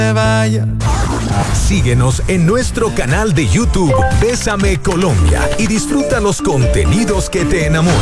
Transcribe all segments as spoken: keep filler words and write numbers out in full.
vaya. Síguenos en nuestro canal de YouTube Bésame Colombia y disfruta los contenidos que te enamoran.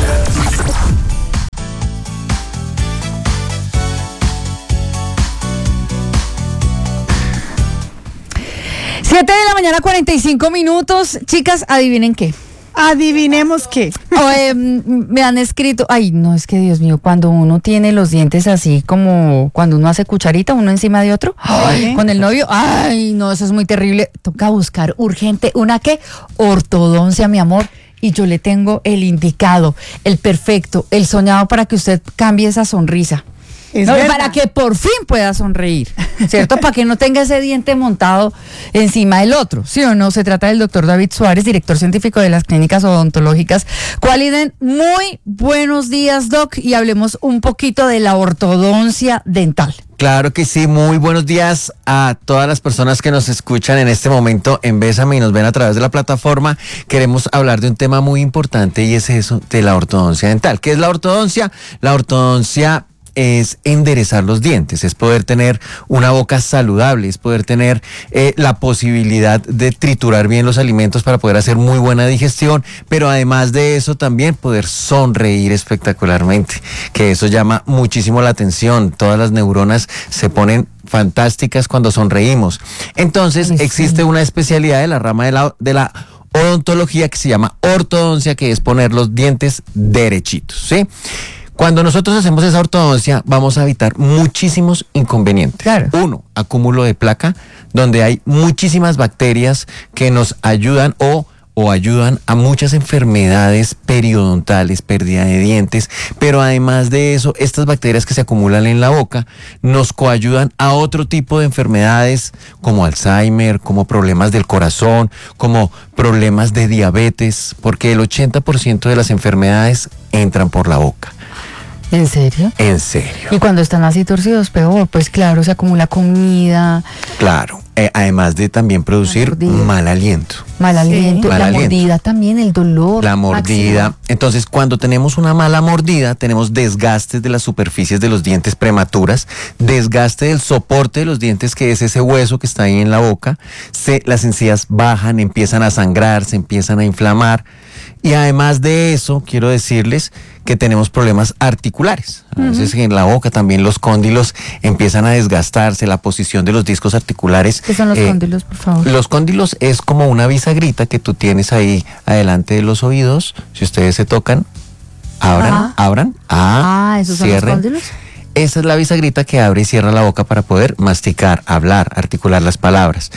siete de la mañana, cuarenta y cinco minutos. Chicas, adivinen qué. Adivinemos qué. Oh, eh, me han escrito, ay, no, es que Dios mío, cuando uno tiene los dientes así como cuando uno hace cucharita, uno encima de otro, ay, con el novio, ay, no, eso es muy terrible. Toca buscar urgente una qué, ortodoncia, mi amor. Y yo le tengo el indicado, el perfecto, el soñado para que usted cambie esa sonrisa. No, para que por fin pueda sonreír, ¿cierto? Para que no tenga ese diente montado encima del otro, ¿sí o no? Se trata del doctor David Suárez, director científico de las clínicas odontológicas Qualident. Muy buenos días, Doc, y hablemos un poquito de la ortodoncia dental. Claro que sí, muy buenos días a todas las personas que nos escuchan en este momento en Bésame y nos ven a través de la plataforma. Queremos hablar de un tema muy importante y es eso de la ortodoncia dental. ¿Qué es la ortodoncia? La ortodoncia es enderezar los dientes, es poder tener una boca saludable, es poder tener eh, la posibilidad de triturar bien los alimentos para poder hacer muy buena digestión, pero además de eso también poder sonreír espectacularmente, que eso llama muchísimo la atención. Todas las neuronas se ponen fantásticas cuando sonreímos. Entonces existe una especialidad de la rama de la, de la odontología que se llama ortodoncia, que es poner los dientes derechitos, ¿sí? Cuando nosotros hacemos esa ortodoncia, vamos a evitar muchísimos inconvenientes. Claro. Uno, acúmulo de placa, donde hay muchísimas bacterias que nos ayudan o, o ayudan a muchas enfermedades periodontales, pérdida de dientes, pero además de eso, estas bacterias que se acumulan en la boca nos coayudan a otro tipo de enfermedades como Alzheimer, como problemas del corazón, como problemas de diabetes, porque el ochenta por ciento de las enfermedades entran por la boca. ¿En serio? En serio. Y cuando están así torcidos, peor, pues claro, se acumula comida. Claro, eh, además de también producir mal aliento. Mal aliento, Sí. Mal la aliento. mordida también, el dolor. La mordida. máximo. Entonces, cuando tenemos una mala mordida, tenemos desgastes de las superficies de los dientes prematuras, desgaste del soporte de los dientes, que es ese hueso que está ahí en la boca. Se, las encías bajan, empiezan a sangrar, se empiezan a inflamar. Y además de eso, quiero decirles que tenemos problemas articulares. A veces uh-huh. en la boca también los cóndilos empiezan a desgastarse, la posición de los discos articulares. ¿Qué son los eh, cóndilos, por favor? Los cóndilos es como una bisagrita que tú tienes ahí adelante de los oídos. Si ustedes se tocan, abran, uh-huh. abran, ah, ah, ¿esos cierren. son los cóndilos? Esa es la bisagrita que abre y cierra la boca para poder masticar, hablar, articular las palabras.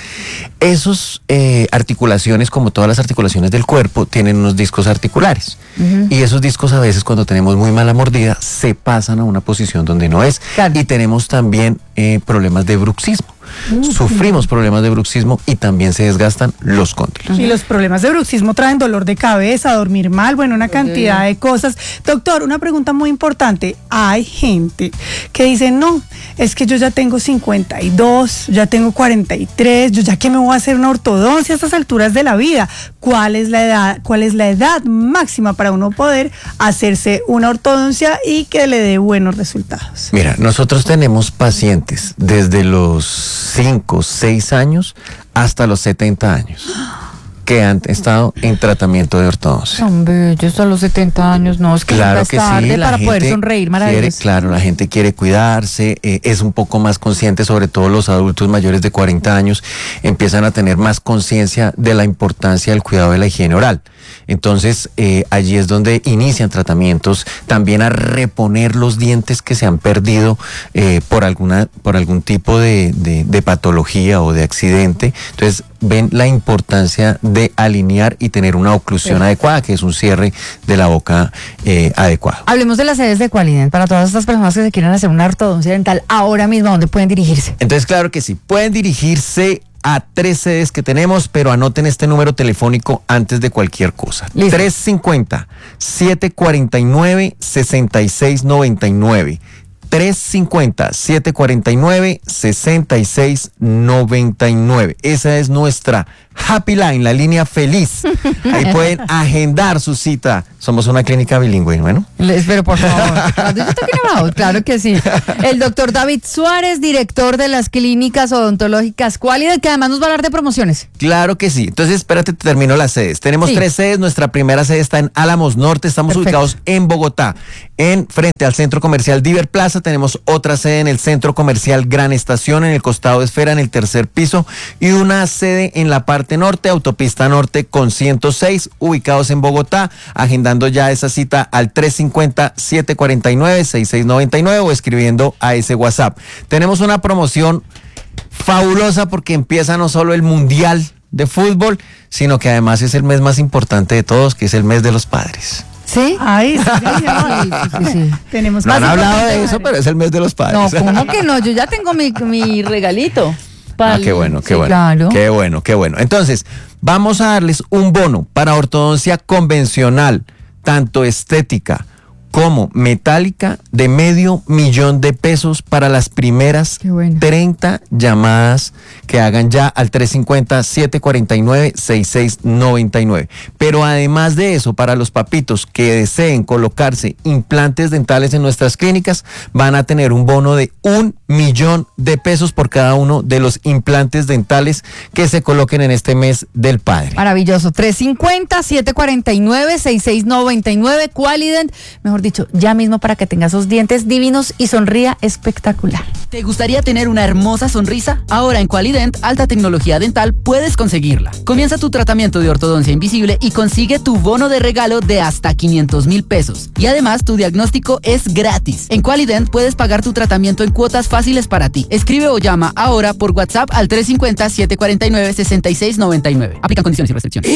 Esas eh, articulaciones, como todas las articulaciones del cuerpo, tienen unos discos articulares. Uh-huh. Y esos discos a veces, cuando tenemos muy mala mordida, se pasan a una posición donde no es. Claro. Y tenemos también eh, problemas de bruxismo. Uh-huh. Sufrimos problemas de bruxismo y también se desgastan los cóndilos. Y los problemas de bruxismo traen dolor de cabeza, dormir mal, bueno, una cantidad uh-huh. de cosas. Doctor, una pregunta muy importante. Hay gente que dice, no, es que yo ya tengo cincuenta y dos, ya tengo cuarenta y tres, yo ya que me voy a hacer una ortodoncia a estas alturas de la vida. ¿Cuál es la edad, cuál es la edad máxima para uno poder hacerse una ortodoncia y que le dé buenos resultados? Mira, nosotros tenemos pacientes desde los cinco, seis años hasta los setenta años que han estado en tratamiento de ortodoncia. Hombre, yo hasta los setenta años, no, es que claro es que tarde sí, la para gente poder sonreír maravilloso. Quiere, claro, la gente quiere cuidarse, eh, es un poco más consciente, sobre todo los adultos mayores de cuarenta años, empiezan a tener más conciencia de la importancia del cuidado de la higiene oral. Entonces, eh, allí es donde inician tratamientos, también a reponer los dientes que se han perdido eh, por alguna, por algún tipo de, de, de patología o de accidente. Entonces, ven la importancia de alinear y tener una oclusión Perfecto. adecuada, que es un cierre de la boca eh, adecuado. Hablemos de las sedes de Qualident para todas estas personas que se quieren hacer una ortodoncia dental ahora mismo, ¿a dónde pueden dirigirse? Entonces, claro que sí, pueden dirigirse a tres sedes que tenemos, pero anoten este número telefónico antes de cualquier cosa. Listo. tres cinco cero, siete cuatro nueve, seis seis nueve nueve. tres cinco cero, siete cuatro nueve, seis seis nueve nueve. Esa es nuestra Happy Line, la línea feliz. Ahí pueden agendar su cita. Somos una clínica bilingüe, bueno. Les, pero por favor, ¿cuándo yo estoy grabado? Claro que sí. El doctor David Suárez, director de las clínicas odontológicas Qualident, que además nos va a hablar de promociones. Claro que sí. Entonces, espérate, te termino las sedes. Tenemos Sí. tres sedes. Nuestra primera sede está en Álamos Norte. Estamos Perfecto. ubicados en Bogotá, en frente al Centro Comercial Diver Plaza. Tenemos otra sede en el Centro Comercial Gran Estación, en el costado de Esfera, en el tercer piso, y una sede en la parte norte, Autopista Norte con ciento seis, ubicados en Bogotá. Agendando ya esa cita al tres cinco cero, siete cuatro nueve, seis seis nueve nueve o escribiendo a ese WhatsApp. Tenemos una promoción fabulosa porque empieza no solo el Mundial de Fútbol, sino que además es el mes más importante de todos, que es el mes de los padres. ¿Sí? Ay, sí, señor. Sí, sí, sí. Tenemos No han más hablado importante, de eso, madre. pero es el mes de los No, padres. ¿cómo que no? Yo ya tengo mi, mi regalito. Ah, qué bueno, qué Sí, bueno. Claro. Qué bueno, qué bueno. Entonces, vamos a darles un bono para ortodoncia convencional, tanto estética como metálica, de medio millón de pesos para las primeras Qué bueno. treinta llamadas que hagan ya al tres cinco cero, siete cuatro nueve, seis seis nueve nueve. Pero además de eso, para los papitos que deseen colocarse implantes dentales en nuestras clínicas, van a tener un bono de un millón de pesos por cada uno de los implantes dentales que se coloquen en este mes del padre. Maravilloso. tres cinco cero, siete cuatro nueve, seis seis nueve nueve. Qualident. Mejor dicho, ya mismo para que tenga esos dientes divinos y sonría espectacular. ¿Te gustaría tener una hermosa sonrisa? Ahora en Qualident, alta tecnología dental, puedes conseguirla. Comienza tu tratamiento de ortodoncia invisible y consigue tu bono de regalo de hasta quinientos mil pesos. Y además, tu diagnóstico es gratis. En Qualident puedes pagar tu tratamiento en cuotas fáciles para ti. Escribe o llama ahora por WhatsApp al tres cinco cero, siete cuatro nueve, seis seis nueve nueve. Aplican condiciones y restricciones.